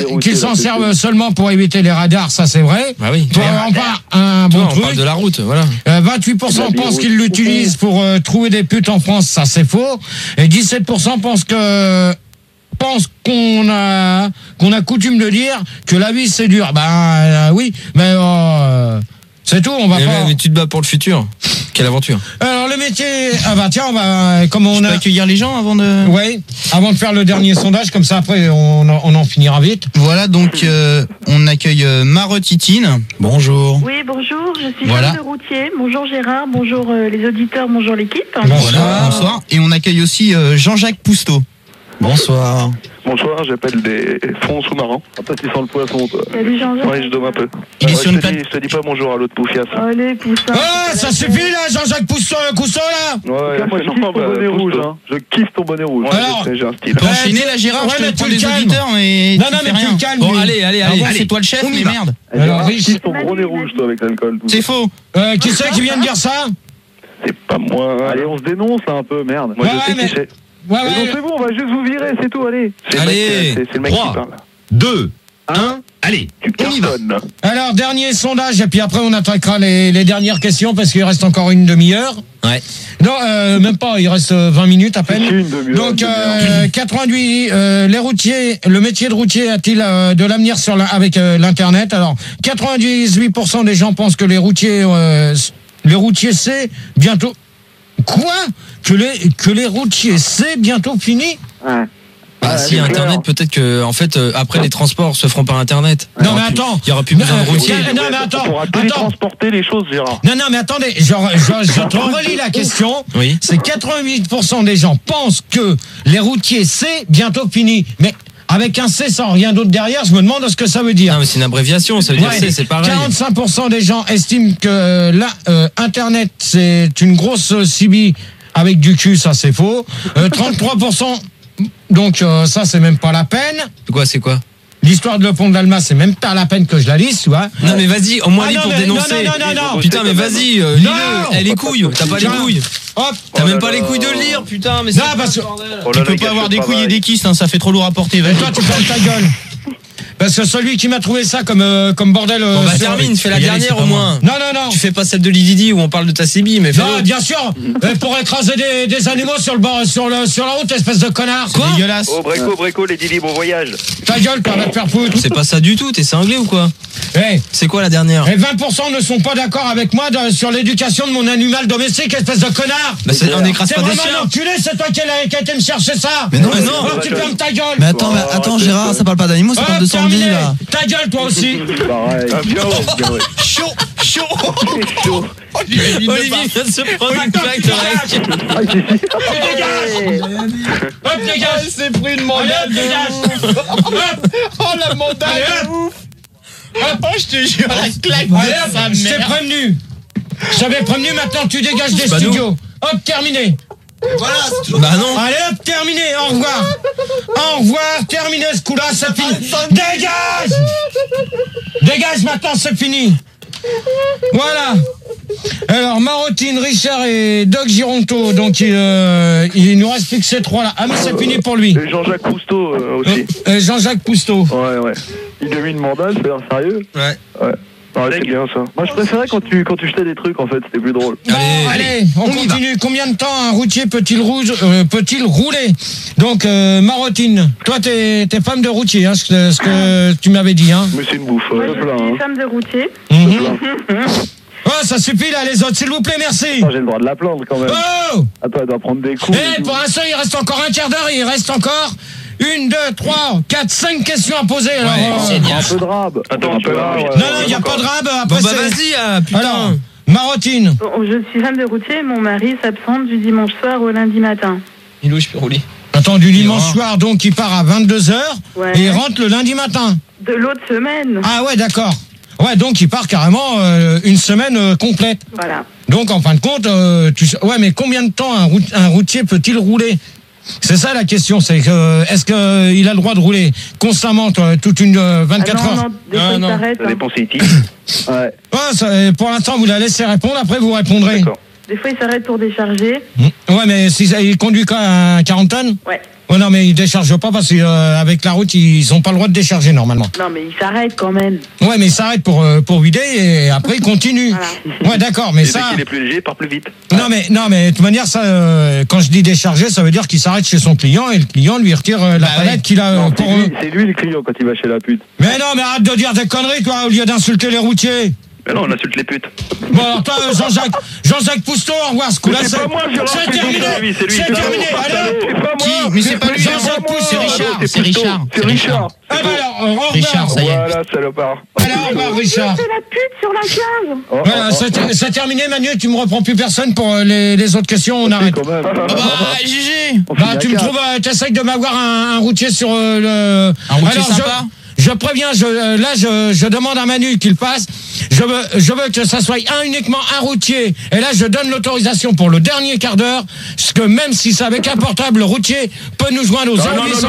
qu'ils s'en servent seulement pour éviter les radars, ça c'est vrai. Bah oui. Toi, on parle un bon truc. On parle de la route, voilà. 28% pensent qu'ils l'utilisent pour trouver des putes en France, ça c'est faux. Et 17% pensent qu'on a coutume de dire que la vie c'est dur. Oui, mais c'est tout, on va pas. Mais tu te bats pour le futur. Quelle aventure. Alors le métier, tiens, on va Je peux accueillir les gens avant de. Oui, avant de faire le dernier sondage, comme ça après on en finira vite. Voilà, donc on accueille Marotitine. Bonjour. Oui, bonjour, je suis femme de routier. Bonjour Gérard, bonjour les auditeurs, bonjour l'équipe. Bonsoir. Et on accueille aussi Jean-Jacques Pousteau. Bonsoir. Bonsoir, j'appelle des fonds sous-marins. Toi, tu sens le poisson, toi. Salut Jean-Jacques. Ouais, je dôme un peu. Il est sur une plate. Je te dis pas bonjour à l'autre poufias. Allez, Poussin. Ah, ça suffit là, Jean-Jacques Cousteau là. Ouais, moi je kiffe ton bonnet rouge. Je kiffe ton bonnet rouge. Alors, j'ai un style. Tu peux enchaîner là, Gérard, je te prends les auditeurs, mais non, mais tu le calmes. Bon, allez. C'est toi le chef, mais merde. Alors, je kiffe ton bonnet rouge, toi, avec l'alcool. C'est faux. Qui c'est qui vient de dire ça? C'est pas moi. Allez, on se dénonce un peu, merde. Moi, je sais qui c'est. Ouais. C'est bon, on va juste vous virer, c'est tout, allez. Allez, c'est le mec 3, qui parle. 2, 1, allez, Tu cartonnes. Alors, dernier sondage, et puis après on attaquera les dernières questions parce qu'il reste encore une demi-heure. Ouais. Non, même pas, il reste 20 minutes à peine. Une demi-heure, Donc, 88, les routiers, le métier de routier a-t-il de l'avenir avec l'Internet? Alors, 98% des gens pensent que les routiers c'est bientôt... Quoi? Que les routiers c'est bientôt fini? Ouais. Si Internet, peut-être que en fait après les transports se feront par Internet. Non mais attends, il y aura plus besoin de routiers. Non mais attends, On pourra télétransporter les choses, Gérard. Non mais attendez, je te relis la question. Oui. C'est 88% des gens pensent que les routiers c'est bientôt fini. Mais avec un C sans rien d'autre derrière, je me demande ce que ça veut dire. Non mais c'est une abréviation, ça veut dire c'est pareil. 45% des gens estiment que Internet c'est une grosse CB avec du cul, ça c'est faux. 33%, donc ça c'est même pas la peine. C'est quoi? L'histoire de le pont de l'Alma, c'est même pas la peine que je la lise, tu vois. Non mais vas-y, au moins lis pour dénoncer. Non. Putain mais vas-y, lis-le. Les couilles, t'as pas les couilles. Hop. T'as même pas les couilles de le lire, putain. Mais non, parce que tu peux pas avoir des couilles et des kystes, hein, ça fait trop lourd à porter. Et toi tu fermes ta gueule. Parce que celui qui m'a trouvé ça comme bordel. Bon bah termine, fais la dernière au moins. Non. Tu fais pas celle de Lididi où on parle de ta CB, mais fais. Non, bien sûr. Pour écraser des animaux sur la route, espèce de connard. Quoi? Dégueulasse. Oh, Breco, les Didi, bon voyage. Ta gueule, toi, va te faire foutre. C'est pas ça du tout, t'es cinglé ou quoi? C'est quoi la dernière? Et 20% ne sont pas d'accord avec moi sur l'éducation de mon animal domestique, espèce de connard. Bah on n'écrase pas des C'est vraiment chiens. un enculé, c'est toi qui a été me chercher ça. Mais non. Alors tu fermes ta gueule. Mais attends, Gérard, ça parle pas d'animaux, ça parle de Sandy là. Ta gueule, toi aussi. Pareil. Chaud. Olivier vient de se prendre une claque de Hop, dégage. C'est pris une mandale de ouf. Oh la mandale de ouf. Oh je te jure, la claque de sa mère. Je t'ai prévenu. Je t'avais prévenu, maintenant tu dégages des studios. Hop, terminé. Voilà, c'est toujours. Bah non. Allez hop, terminé, au revoir, terminé ce coup-là, c'est fini. Dégage maintenant, c'est fini. Voilà. Alors, Marotine, Richard et Doc Gironto, donc il nous reste plus que ces trois-là. Ah mais c'est fini pour lui. Et Jean-Jacques Cousteau aussi. Jean-Jacques Pousteau. Ouais. Il a mis une mandale, c'est l'air sérieux. Ouais. Ouais, c'est bien ça. Moi je préférais quand tu jetais des trucs en fait, c'était plus drôle. Allez, on continue. Combien de temps un routier peut-il rouler? Donc, Marotine, toi t'es femme de routier, hein, ce que tu m'avais dit. Hein. Mais c'est une bouffe, Moi, je suis femme de routier. Oh, ça suffit là, les autres, s'il vous plaît, merci. J'ai le droit de la plaindre quand même. Oh! Attends, elle doit prendre des coups. Pour l'instant, il reste encore un quart d'heure, il reste encore 1, 2, 3, 4, 5 questions à poser. Alors, Un peu de rab. Attends, un peu là. non, il n'y a pas de rab. Bon Après, bah vas-y, putain. Alors, Marotine. Je suis femme de routier, mon mari s'absente du dimanche soir au lundi matin. Il est où, je peux rouler? Attends, du dimanche soir, donc il part à 22h Ouais. et il rentre le lundi matin. De l'autre semaine. Ah ouais, d'accord. Ouais, donc il part carrément une semaine complète. Voilà. Donc en fin de compte, ouais, mais combien de temps un routier peut-il rouler? C'est ça la question, c'est que est-ce qu'il a le droit de rouler constamment toute une 24 heures? Non, des fois, il s'arrête. Ça dépend c'est qui. Ouais. Ouais, pour l'instant, vous la laissez répondre, après vous répondrez. D'accord. Des fois, il s'arrête pour décharger. Ouais, mais si il conduit quand à 40 tonnes? Ouais. Ouais, non, mais ils déchargent pas parce qu'avec la route, ils ont pas le droit de décharger normalement. Non, mais il s'arrête quand même. Ouais, mais ils s'arrêtent pour vider et après ils continuent. Voilà. Ouais, d'accord, mais Et ça. dès qu'il est plus léger, il part plus vite. Non, mais de toute manière, ça, quand je dis décharger, ça veut dire qu'il s'arrête chez son client et le client lui retire la palette qu'il a Non, pour. c'est lui le client quand il va chez la pute. Mais non, mais arrête de dire des conneries, toi, au lieu d'insulter les routiers. Mais non, on insulte les putes. Bon, alors toi, Jean-Jacques Pousteau, au revoir, ce coup-là, Mais c'est pas moi, Gérard, c'est qui terminé. dit lui, c'est lui, C'est c'est terminé. salaud, Allez, c'est pas moi. Mais c'est pas lui, Jean-Jacques Pousteau. c'est Richard. C'est C'est Pousteau. Richard. C'est Richard. Ah bah alors, au revoir. Richard, ça y est. Voilà, salopard. Alors, au revoir, Richard. C'est la pute sur la cave. Voilà, c'est terminé, Manu, tu me reprends plus personne pour les autres questions, on arrête. Quand même. Ah bah, GG. On finit Bah, à tu me quatre. trouves, t'essayes de m'avoir un routier sur le. Un routier Alors, sympa. Je préviens, je demande à Manu qu'il passe. Je veux que ça soit uniquement un routier. Et là, je donne l'autorisation pour le dernier quart d'heure. Parce que même si c'est avec un portable, le routier peut nous joindre aux non, 0800.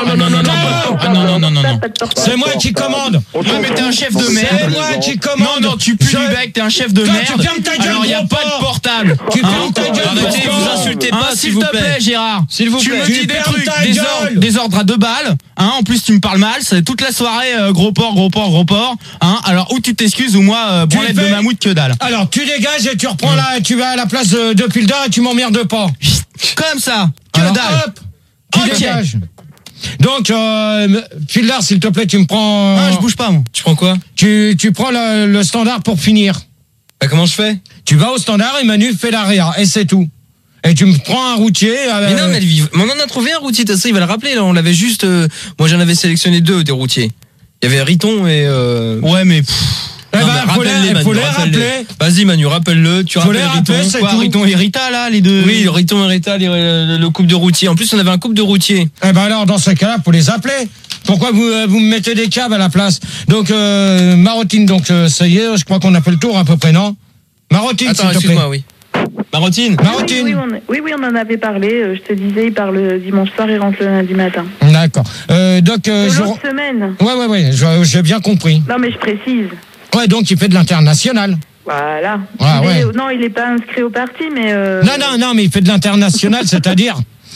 Non. C'est moi qui commande. Ouais, mais t'es un chef de C'est merde. moi qui commande. Non, tu pues du bec, t'es un chef de Toi, merde. tu fermes ta gueule, Alors, il n'y a gros pas de porc. portable. Tu fermes ta gueule, Arrêtez, gros vous porc. insultez pas, S'il te plaît, Gérard. S'il vous Tu plaît. me Tu dis des fermes trucs, ta gueule. des ordres à 2 balles. En plus, tu me parles mal. C'est toute la soirée, gros porc. Alors, ou tu t'excuses, ou moi, branlette de fais- mammouth que dalle. Alors, tu dégages et tu reprends tu vas à la place de Pildar et tu m'emmerdes pas. Comme ça. Que Alors, dalle. hop, tu Ok. dégages. Donc, Pildar, s'il te plaît, tu me prends. Ah, je bouge pas, moi. Tu prends quoi? Tu prends le standard pour finir. Bah, comment je fais? Tu vas au standard et Manu fait l'AREA et c'est tout. Et tu me prends un routier. Mais non, mais on en a trouvé un routier, t'as ça, il va le rappeler, là. On l'avait juste, moi j'en avais sélectionné 2 des routiers. Il y avait Riton et Ouais, mais. Eh non, ben, mais rappelle-les, Manu, faut les rappelle-les. rappeler. Vas-y, Manu, rappelle-le. Tu Faut rappelles les Riton. rappeler, c'est Quoi, tout. Riton et Rita, là, les deux? Oui, Riton et Rita, le couple de routiers. En plus, on avait un couple de routiers. Eh ben alors, dans ce cas-là, faut les appeler. Pourquoi vous me mettez des câbles à la place? Donc, Marotine, ça y est, je crois qu'on a fait le tour à peu près, non? Marotine, Attends, s'il te plaît. excuse-moi, oui. Marotine. Marotine. Oui, on en avait parlé. Je te disais, il part le dimanche soir et rentre le lundi matin. D'accord. Donc, De l'autre semaine. Ouais, j'ai bien compris. Non, mais je précise. Ouais, donc il fait de l'international. Voilà. Ouais. Non, il n'est pas inscrit au parti, mais... Non, mais il fait de l'international, c'est-à-dire,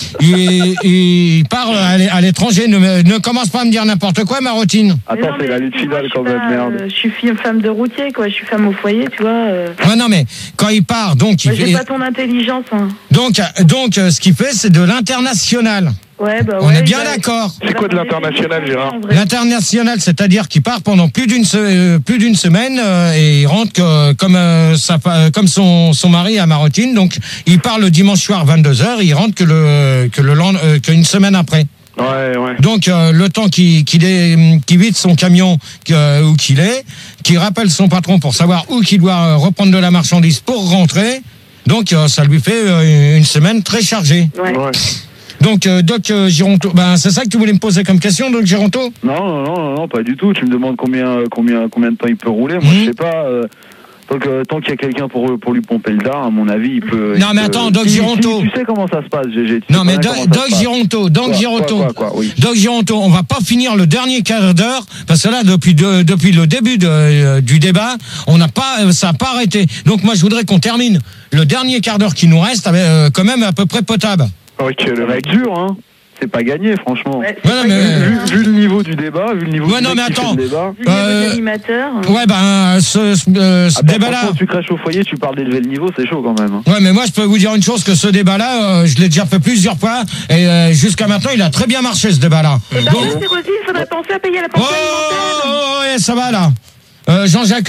il part à l'étranger. Ne commence pas à me dire n'importe quoi, Marotine. Mais Attends, non, c'est mais la lutte moi, finale je quand suis même, pas, merde. je suis femme de routier, quoi. Je suis femme au foyer, tu vois. Ouais, non, mais quand il part, donc, Moi, j'ai pas ton intelligence, hein. donc, ce qu'il fait, c'est de l'international. Ouais, bah On ouais. est bien d'accord. C'est quoi de l'international, Gérard? L'international, c'est-à-dire qu'il part pendant plus d'une semaine et il rentre comme son mari à Marotine. Donc, il part le dimanche soir 22h, il rentre qu'une semaine après. Ouais. Donc, le temps qu'il vide son camion où qu'il est, qu'il rappelle son patron pour savoir où qu'il doit reprendre de la marchandise pour rentrer. Donc, ça lui fait une semaine très chargée. Ouais. Donc, Doc Gironto, c'est ça que tu voulais me poser comme question, Doc Gironto? Non, pas du tout. Tu me demandes combien de temps il peut rouler. Moi, je sais pas. Tant qu'il y a quelqu'un pour lui pomper le dard, à mon avis, il peut. Non, mais attends, Doc Gironto. Tu sais comment ça se passe, GG. Non, mais Doc Gironto, Oui. Doc Gironto, on va pas finir le dernier quart d'heure, parce que là, depuis le début du débat, ça n'a pas arrêté. Donc, moi, je voudrais qu'on termine le dernier quart d'heure qui nous reste, avec, quand même à peu près potable. Ok, le Ça va mec. être dur, hein. C'est pas gagné, franchement. Ouais, c'est Ouais, pas mais- gagné, hein. Vu le niveau du débat, vu le niveau Ouais, du non, mec mais qui fait attends. le débat. Vu le niveau d'animateur. Ouais, ce débat-là. Franchement, tu craches au foyer, tu parles d'élever le niveau, c'est chaud quand même. Hein. Ouais, mais moi, je peux vous dire une chose, que ce débat-là, je l'ai déjà fait plusieurs fois, et jusqu'à maintenant, il a très bien marché, ce débat-là. Et par contre, c'est aussi, il faudrait penser à payer la pension alimentaire. Ouais, ça va, là. Jean-Jacques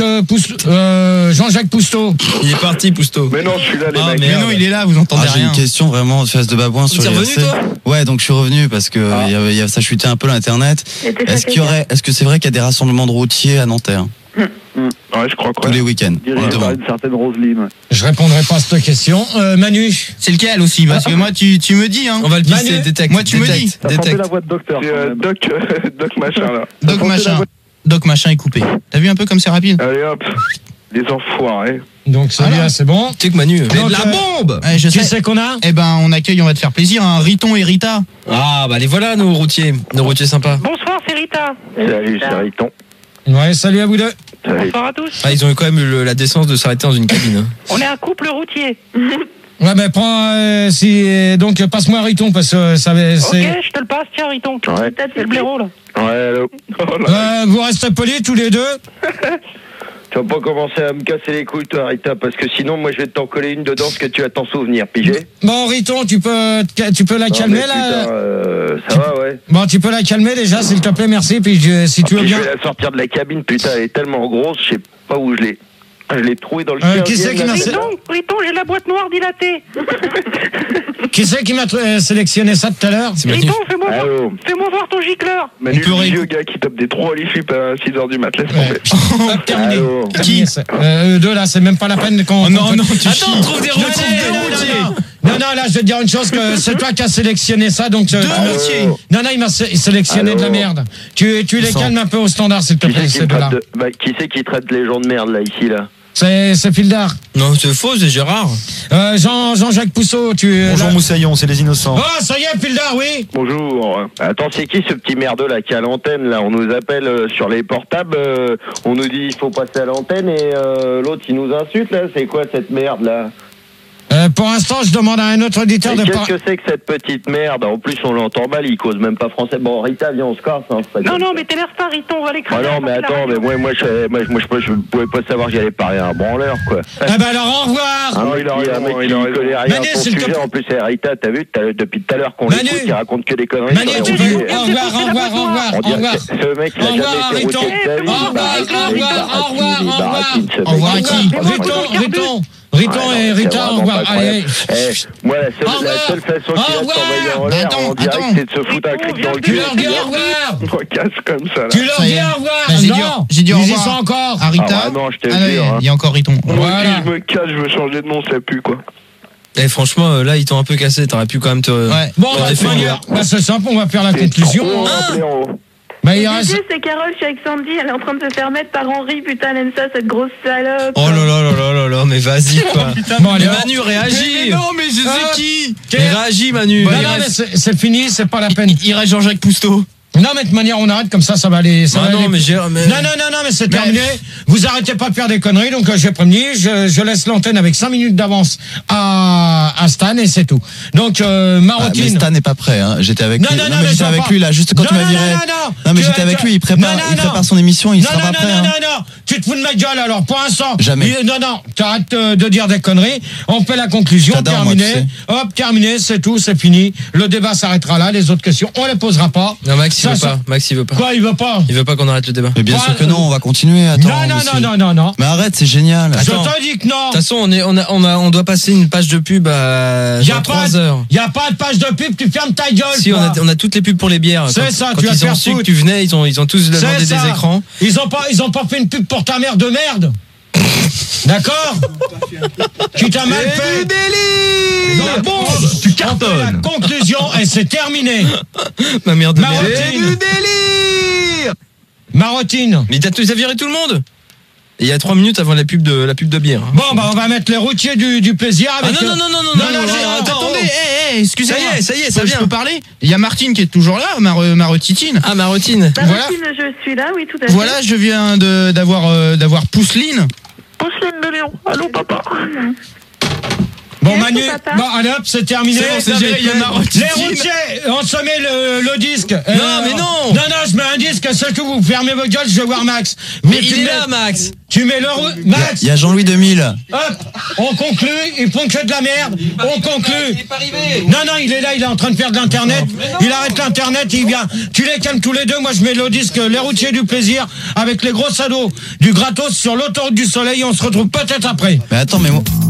Pousteau. Il est parti, Pousteau. Mais non, je suis là, les Ah, mecs. Mais merde. non, il est là, vous entendez J'ai rien. une question vraiment de face de babouin sur T'es les revenu, RC. toi Ouais, donc je suis revenu parce que ça chutait un peu l'internet. Et t'es Est-ce que c'est vrai qu'il y a des rassemblements de routiers à Nanterre Ouais, je crois tous les week-ends? Dirigé par une certaine Roselyne. Ouais. Je répondrai pas à cette question. Manu. C'est lequel aussi? Parce que moi, tu me dis, hein. On va le pisser, Manu. détecte. Moi, tu me dis. T'as tenté Détecte. la voix de docteur. C'est quand même. Doc machin, là. Doc machin. Doc machin est coupé. T'as vu un peu comme c'est rapide? Allez hop. Les enfoirés. Donc, celui-là, c'est bon. Tu sais que Manu. Donc, de la bombe. Ouais, je Qui sais. c'est qu'on a? Eh ben, on accueille, on va te faire plaisir, un Riton et Rita. Ah, bah les voilà, nos routiers sympas. Bonsoir, c'est Rita. Salut, c'est Riton. Ouais, salut à vous deux. Salut. Bonsoir à tous. Ah, ils ont eu quand même eu la décence de s'arrêter dans une cabine. Hein. On est un couple routier. Ouais, mais prends, donc passe-moi Riton parce que ça Ok, c'est. je te le passe, tiens, Riton. Ouais. C'est le blaireau, là. Ouais, allô. Vous restez polis tous les deux. Tu vas pas commencer à me casser les couilles, toi, Rita, parce que sinon, moi, je vais t'en coller une dedans, ce que tu vas t'en souvenir, pigé. Bon, Riton, tu peux la calmer là. Ça va, ouais. Bon, tu peux la calmer déjà, s'il te plaît, merci. Puis si tu veux Puis bien. je vais la sortir de la cabine, putain, elle est tellement grosse, je sais pas où je l'ai. Je l'ai trouvé dans le qui c'est qui m'a Riton, j'ai la boîte noire dilatée. Qui c'est qui m'a sélectionné ça tout à l'heure? Riton, fais-moi voir ton gicleur. Manu, le vieux gars qui tape des trous à l'IFIP à 6h du mat, laisse tomber. Hop, terminé. Qui eux deux là, c'est même pas la peine qu'on. Non, tu attends, on trouve des routiers. Non, là, je vais te dire une chose, que c'est toi qui as sélectionné ça, donc... Non, il m'a sélectionné de la merde. Tu les calmes un peu au standard, s'il te plaît, ces deux-là. Qui c'est qui traite les gens de merde, là, ici, là? C'est Fildar. Non, c'est faux, c'est Gérard. Jean-Jacques Pousseau, Bonjour Moussaillon, c'est les innocents. Oh, ça y est, Fildar, oui. Bonjour. Attends, c'est qui ce petit merdeux là qui est à l'antenne là? On nous appelle sur les portables, on nous dit il faut passer à l'antenne et l'autre il nous insulte là. C'est quoi cette merde là? Pour l'instant, je demande à un autre auditeur de parler. Qu'est-ce que c'est que cette petite merde? En plus, on l'entend mal, il cause même pas français. Bon, Rita, viens, on se casse. Hein, non, mais t'énerve pas, Riton, on va l'écraser. Ah non, mais attends, mais moi, je pouvais pas savoir que j'allais parler à un branleur, quoi. Ah bah alors, au revoir. Ah non, il a mec qui connaît rien à ton sujet. En plus, c'est Rita, t'as vu, depuis tout à l'heure qu'on l'écoute, il raconte que des conneries. Manu, au revoir. Ce mec, il a jamais été routier de sa vie. Au revoir à qui? Riton et Rita, au revoir. Allez. Moi, la seule façon qu'il a de t'envoyer en l'air en direct, c'est de se foutre un cric dans le cul. Tu leur dis au revoir. On casse comme ça, là. Tu leur dis au revoir. J'ai dit au revoir. Ils y sont encore. À Rita. Ah non, je te jure. Il y a encore Riton. Voilà. Je me casse, je veux changer de nom, ça pue, quoi. Et franchement, là, ils t'ont un peu cassé. T'aurais pu quand même te. Ouais. Bon, c'est simple, on va faire la conclusion. C'est Carole, je suis avec Sandy, elle est en train de se faire mettre par Henri, putain, elle aime ça, cette grosse salope. Oh là, mais vas-y, quoi. Bon, allez, Manu, réagis. Mais non, mais je sais qui. Mais réagis, Manu. Non, mais c'est fini, c'est pas la peine. Il reste Jean-Jacques Pousteau. Non, mais de manière, on arrête comme ça va aller. Non, mais c'est terminé. Vous arrêtez pas de faire des conneries, donc j'ai prévenu. Je laisse l'antenne avec 5 minutes d'avance à Stan et c'est tout. Donc, Marotine. Mais Stan n'est pas prêt, hein. J'étais avec lui. Non, j'étais avec lui là, juste quand tu m'as viré. Non, mais j'étais avec lui, il prépare son émission, il sera pas prêt. Non, tu te fous de ma gueule alors. Pour l'instant. Jamais. Non, t'arrêtes de dire des conneries. On fait la conclusion, terminé. Hop, terminé, c'est tout, c'est fini. Le débat s'arrêtera là. Les autres questions, on les posera pas. Non, Max, il veut pas. Quoi, il veut pas? Il veut pas qu'on arrête le débat. Mais bien sûr que non, on va continuer. Attends. Non. Mais arrête, c'est génial. Je te dis que non. De toute façon, on doit passer une page de pub à 3 heures. Il y a pas de page de pub, tu fermes ta gueule. Si, on a toutes les pubs pour les bières. C'est ça, quand tu vas ils faire ont su foutre. que tu venais, ils ont tous demandé des écrans. Ils ont pas fait une pub pour ta mère de merde. D'accord? Tu t'as mal fait. Du délire. Bon, tu cartonnes. La conclusion et c'est terminé. Ma mère de Marotine. merde. Du délire. Marotine. Mais t'as viré tout le monde. Et il y a 3 minutes avant la pub de bière. Bon, on va mettre les routiers du plaisir avec. Ah non, Attendez, excusez-moi. Ça y est, ça vient. Je peux parler? Il y a Martine qui est toujours là, Marotine. Ah, Marotine. Voilà. Je suis là, oui, tout à fait. Voilà, je viens d'avoir Pousseline. Pousseline de Lyon. Allô, papa. Bon, Manu, allez hop, c'est terminé. C'est bon, c'est géré, il y a Marotine. Les routiers, on se met le disque. Non, mais non. Non, je mets un disque, c'est tout, vous fermez vos gueules, je vais voir Max. Mais il est là, Max. Tu mets le Max. Il y a Jean-Louis 2000. Hop, on conclut, ils font que de la merde. On conclut. Il est pas arrivé. Non, il est là, il est en train de faire de l'internet. Il arrête l'internet, il vient. Tu les calmes tous les deux, moi je mets le disque Les routiers du plaisir avec les gros ados du gratos sur l'autoroute du soleil, on se retrouve peut-être après. Mais attends, mais moi...